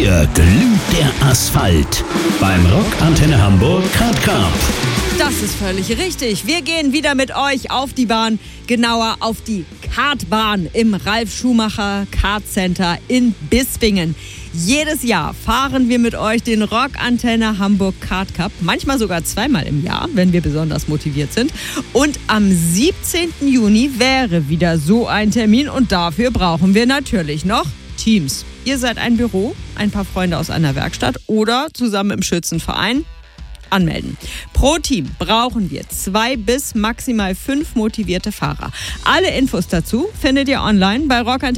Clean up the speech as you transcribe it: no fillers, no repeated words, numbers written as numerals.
Hier glüht der Asphalt beim Rock Antenne Hamburg Kart Cup. Das ist völlig richtig. Wir gehen wieder mit euch auf die Bahn, genauer auf die Kartbahn im Ralf Schumacher Kart Center in Bispingen. Jedes Jahr fahren wir mit euch den Rock Antenne Hamburg Kart Cup, manchmal sogar zweimal im Jahr, wenn wir besonders motiviert sind. Und am 17. Juni wäre wieder so ein Termin und dafür brauchen wir natürlich noch Teams. Ihr seid ein Büro, ein paar Freunde aus einer Werkstatt oder zusammen im Schützenverein. Anmelden. Pro Team brauchen wir 2 bis maximal 5 motivierte Fahrer. Alle Infos dazu findet ihr online bei Rock Antenne